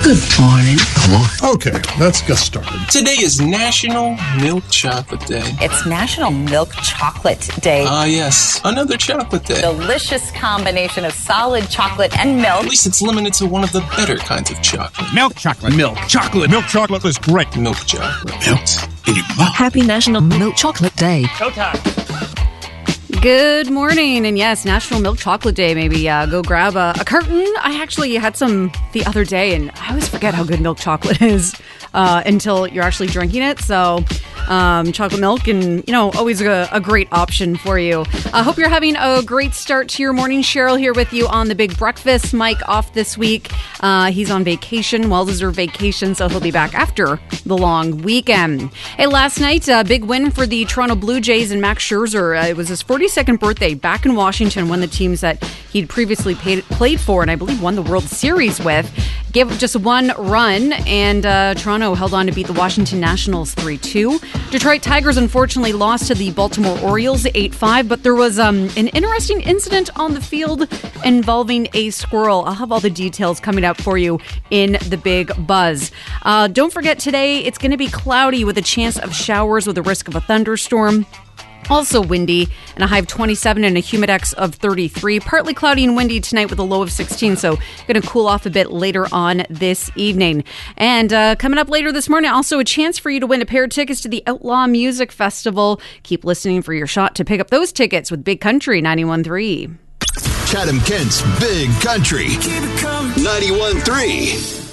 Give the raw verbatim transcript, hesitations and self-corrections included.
Good morning. Come on. Okay, let's get started. Today is National Milk Chocolate Day. It's National Milk Chocolate Day. Ah, uh, yes. Another chocolate day. Delicious combination of solid chocolate and milk. At least it's limited to one of the better kinds of chocolate. Milk chocolate. Milk chocolate. Milk chocolate is great. Milk chocolate. Melts in your mouth. Happy National Milk Chocolate Day. Showtime. Good morning, and yes, National Milk Chocolate Day. Maybe uh, go grab a, a carton. I actually had some the other day, and I always forget how good milk chocolate is uh, until you're actually drinking it. So um, chocolate milk, and you know, always a, a great option for you. I uh, hope you're having a great start to your morning. Cheryl here with you on the Big Breakfast. Mike off this week. Uh, he's on vacation, well-deserved vacation, so he'll be back after the long weekend. Hey, last night, a big win for the Toronto Blue Jays and Max Scherzer. Uh, it was his forty-second birthday back in Washington, one of the teams that he'd previously paid, played for and I believe won the World Series with. Gave up just one run, and uh, Toronto held on to beat the Washington Nationals three two. Detroit Tigers unfortunately lost to the Baltimore Orioles eight five, but there was um, an interesting incident on the field involving a squirrel. I'll have all the details coming up for you in the Big Buzz. Uh, don't forget, today it's going to be cloudy with a chance of showers with a risk of a thunderstorm. Also windy, and a high of twenty-seven and a humidex of thirty-three. Partly cloudy and windy tonight with a low of sixteen, so going to cool off a bit later on this evening. And uh, coming up later this morning, also a chance for you to win a pair of tickets to the Outlaw Music Festival. Keep listening for your shot to pick up those tickets with Big Country ninety-one point three. Chatham-Kent's Big Country ninety-one point three.